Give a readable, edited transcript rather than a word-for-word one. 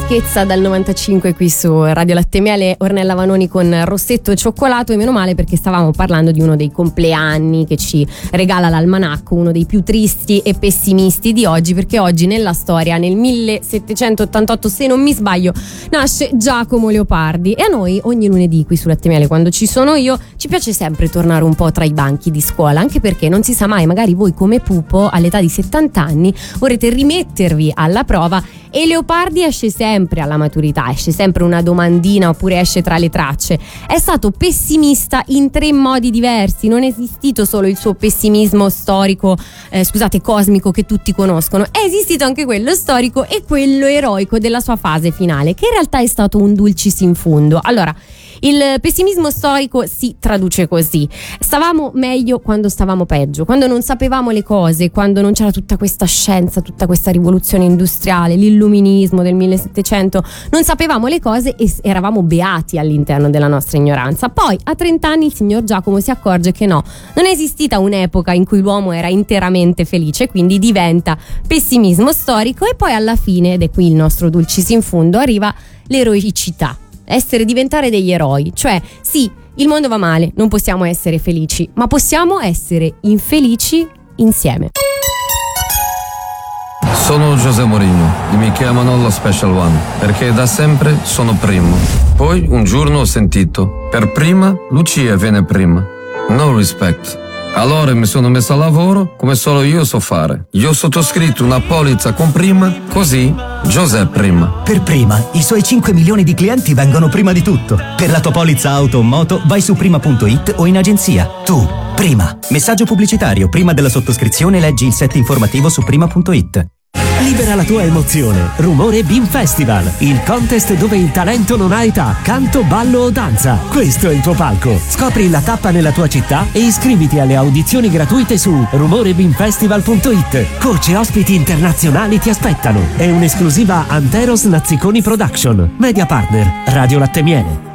freschezza dal 95 qui su Radio Latte Miele, Ornella Vanoni con Rossetto e Cioccolato. E meno male, perché stavamo parlando di uno dei compleanni che ci regala l'almanacco, uno dei più tristi e pessimisti di oggi, perché oggi nella storia, nel 1788, se non mi sbaglio, nasce Giacomo Leopardi. E a noi ogni lunedì qui su Latte Miele, quando ci sono io, ci piace sempre tornare un po' tra i banchi di scuola, anche perché non si sa mai, magari voi come Pupo all'età di 70 anni vorrete rimettervi alla prova e Leopardi esce sempre alla maturità, esce sempre una domandina oppure esce tra le tracce. È stato pessimista in 3 modi diversi, non è esistito solo il suo pessimismo storico, cosmico, che tutti conoscono, è esistito anche quello storico e quello eroico della sua fase finale, che in realtà è stato un dulcis in fundo. Allora, il pessimismo storico si traduce così: stavamo meglio quando stavamo peggio, quando non sapevamo le cose, quando non c'era tutta questa scienza, tutta questa rivoluzione industriale, l'illuminismo del 1700, non sapevamo le cose e eravamo beati all'interno della nostra ignoranza. Poi a 30 anni il signor Giacomo si accorge che no, non è esistita un'epoca in cui l'uomo era interamente felice, quindi diventa pessimismo storico. E poi alla fine, ed è qui il nostro dulcis in fundo, arriva l'eroicità. Diventare degli eroi, cioè sì, il mondo va male, non possiamo essere felici, ma possiamo essere infelici insieme. Sono José Mourinho e mi chiamano lo Special One perché da sempre sono primo. Poi un giorno ho sentito: per prima Lucia viene prima. No respect. Allora mi sono messo a lavoro come solo io so fare. Io ho sottoscritto una polizza con prima, così José prima. Per prima, i suoi 5 milioni di clienti vengono prima di tutto. Per la tua polizza auto o moto vai su prima.it o in agenzia. Tu, prima. Messaggio pubblicitario: prima della sottoscrizione leggi il set informativo su prima.it. Libera la tua emozione. Rumore Beam Festival, il contest dove il talento non ha età, canto, ballo o danza. Questo è il tuo palco. Scopri la tappa nella tua città e iscriviti alle audizioni gratuite su rumorebeamfestival.it. Coach e ospiti internazionali ti aspettano. È un'esclusiva Anteros Nazziconi Production. Media partner Radio Latte Miele.